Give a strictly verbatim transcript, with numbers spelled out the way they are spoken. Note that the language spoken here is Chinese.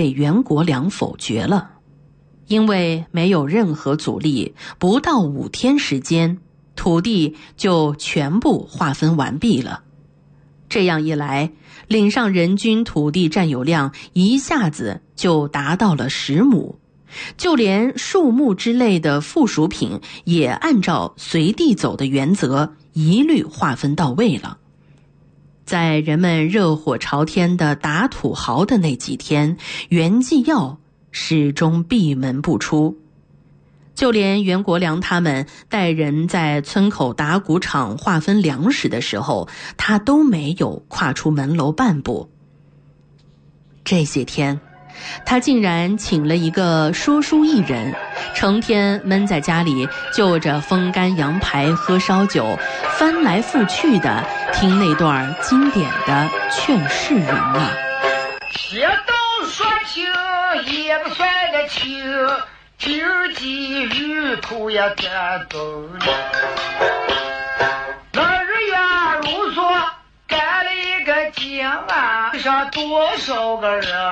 被袁国良否决了。因为没有任何阻力，不到五天时间，土地就全部划分完毕了。这样一来，岭上人均土地占有量一下子就达到了十亩，就连树木之类的附属品也按照随地走的原则一律划分到位了。在人们热火朝天的打土豪的那几天，袁继耀始终闭门不出。就连袁国良他们带人在村口打谷场划分粮食的时候，他都没有跨出门楼半步。这些天，他竟然请了一个说书艺人，成天闷在家里就着风干羊排喝烧酒，翻来覆去的听那段经典的劝世文了。 且都说情，也不算个情，今儿鸡鱼头也该走了。那日呀，如说干了一个今晚上多少个人？